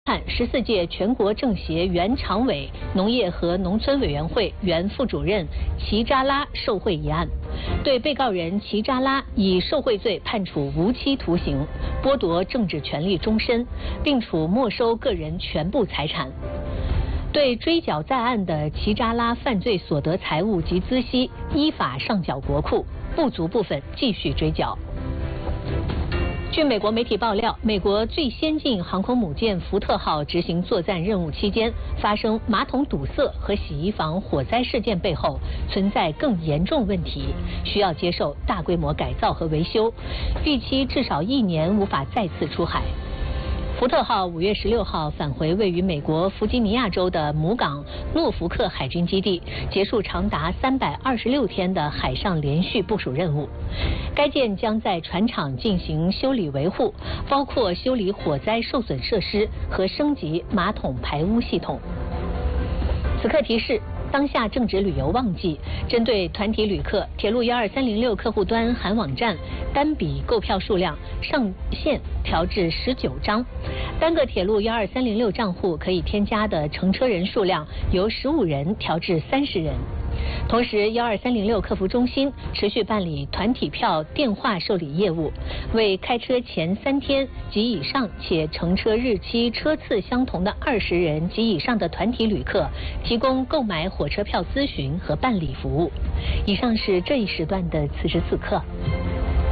14届全国政协原常委、农业和农村委员会原副主任齐扎拉受贿一案，对被告人齐扎拉以受贿罪判处无期徒刑，剥夺政治权利终身，并处没收个人全部财产。对追缴在案的齐扎拉犯罪所得财物及孳息依法上缴国库，不足部分继续追缴。据美国媒体爆料，美国最先进航空母舰福特号执行作战任务期间，发生马桶堵塞和洗衣房火灾事件背后存在更严重问题，需要接受大规模改造和维修，预期至少1年无法再次出海。福特号5月16号返回位于美国弗吉尼亚州的母港诺福克海军基地，结束长达326天的海上连续部署任务。该舰将在船厂进行修理维护，包括修理火灾受损设施和升级马桶排污系统。此刻提示：当下正值旅游旺季，针对团体旅客，铁路12306客户端含网站单笔购票数量上限调至19张，单个铁路12306账户可以添加的乘车人数量由15人调至30人。同时，12306客服中心持续办理团体票电话受理业务，为开车前3天及以上且乘车日期车次相同的20人及以上的团体旅客提供购买火车票咨询和办理服务。以上是这一时段的此时此刻。